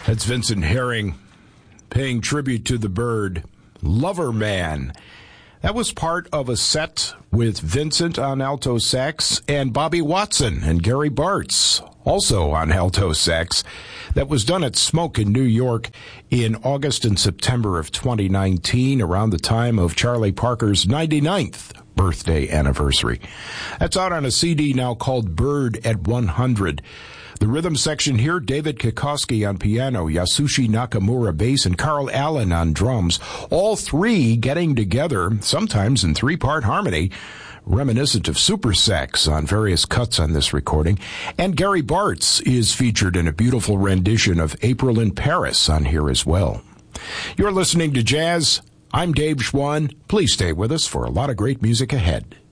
That's Vincent Herring paying tribute to the Byrd. Lover Man. That was part of a set with Vincent on alto sax and Bobby Watson and Gary Bartz also on alto sax. That was done at Smoke in New York in August and September of 2019, around the time of Charlie Parker's 99th birthday anniversary. That's out on a CD now called Byrd at 100. The rhythm section here, David Kikoski on piano, Yasushi Nakamura bass, and Carl Allen on drums. All three getting together, sometimes in three-part harmony, reminiscent of super sax on various cuts on this recording. And Gary Bartz is featured in a beautiful rendition of April in Paris on here as well. You're listening to Jazz. I'm Dave Schwann. Please stay with us for a lot of great music ahead.